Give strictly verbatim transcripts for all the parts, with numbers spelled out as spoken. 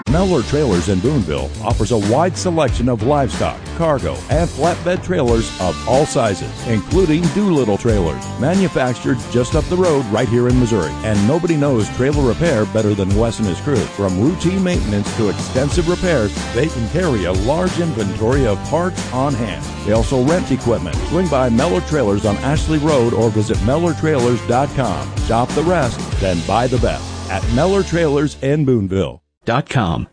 Mellor Trailers in Boonville offers a wide selection of livestock, cargo, and flatbed trailers of all sizes, including Doolittle trailers, manufactured just up the road right here in Missouri. And nobody knows trailer repair better than Wes and his crew. From routine maintenance to extensive repairs, they can carry a large inventory of parts on hand. They also rent equipment. Swing by Mellor Trailers on Ashley Road or visit Mellor Trailers dot com. Shop the rest, then buy the best at Mellor Trailers in Boonville. Dot com.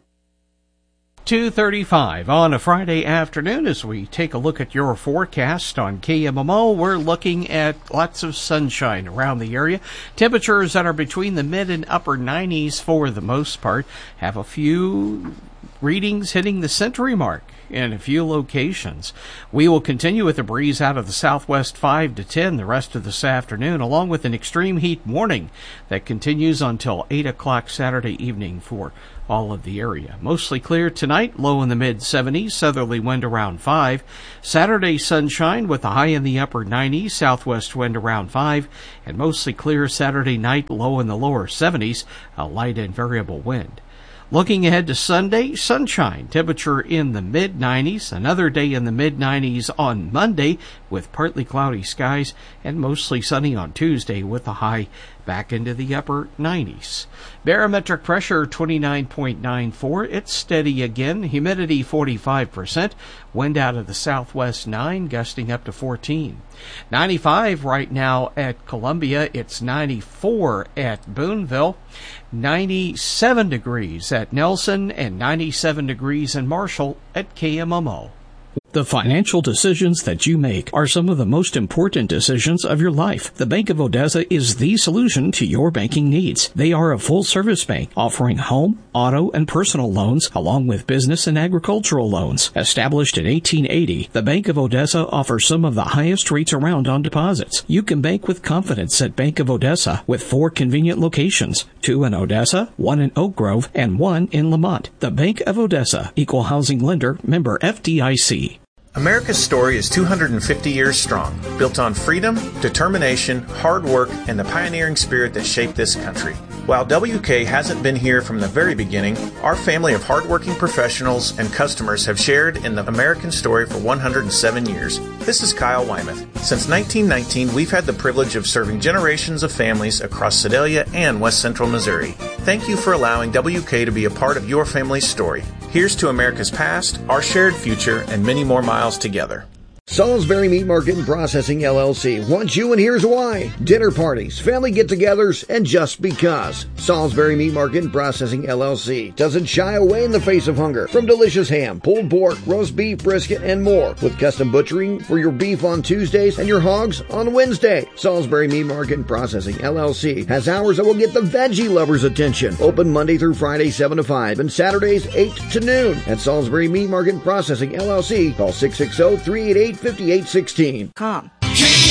two thirty-five on a Friday afternoon as we take a look at your forecast on K M M O. We're looking at lots of sunshine around the area. Temperatures that are between the mid and upper nineties for the most part. Have a few readings hitting the century mark in a few locations. We will continue with a breeze out of the southwest five to ten the rest of this afternoon, along with an extreme heat warning that continues until eight o'clock Saturday evening for all of the area. Mostly clear tonight, low in the mid seventies, southerly wind around five. Saturday sunshine with a high in the upper nineties, southwest wind around five, and mostly clear Saturday night, low in the lower seventies, a light and variable wind. Looking ahead to Sunday, sunshine, temperature in the mid nineties, another day in the mid nineties on Monday with partly cloudy skies, and mostly sunny on Tuesday with a high back into the upper nineties. Barometric pressure twenty-nine point nine four. It's steady again. Humidity forty-five percent. Wind out of the southwest nine, gusting up to fourteen. ninety-five right now at Columbia. It's ninety-four at Boonville. ninety-seven degrees at Nelson and ninety-seven degrees in Marshall at K M M O. The financial decisions that you make are some of the most important decisions of your life. The Bank of Odessa is the solution to your banking needs. They are a full-service bank offering home, auto, and personal loans, along with business and agricultural loans. Established in eighteen eighty, the Bank of Odessa offers some of the highest rates around on deposits. You can bank with confidence at Bank of Odessa with four convenient locations, two in Odessa, one in Oak Grove, and one in Lamont. The Bank of Odessa, Equal Housing Lender, member F D I C. America's story is two hundred fifty years strong, built on freedom, determination, hard work, and the pioneering spirit that shaped this country. While W K hasn't been here from the very beginning, our family of hardworking professionals and customers have shared in the American story for one hundred seven years. This is Kyle Wymuth. Since nineteen nineteen, we've had the privilege of serving generations of families across Sedalia and West Central Missouri. Thank you for allowing W K to be a part of your family's story. Here's to America's past, our shared future, and many more miles together. Salisbury Meat Market and Processing, L L C wants you, and here's why. Dinner parties, family get-togethers, and just because. Salisbury Meat Market and Processing, L L C doesn't shy away in the face of hunger. From delicious ham, pulled pork, roast beef, brisket, and more. With custom butchering for your beef on Tuesdays and your hogs on Wednesday. Salisbury Meat Market and Processing, L L C has hours that will get the veggie lovers' attention. Open Monday through Friday, seven to five, and Saturdays, eight to noon. At Salisbury Meat Market and Processing, L L C, call six six zero, three eight eight, five eight one six. Com.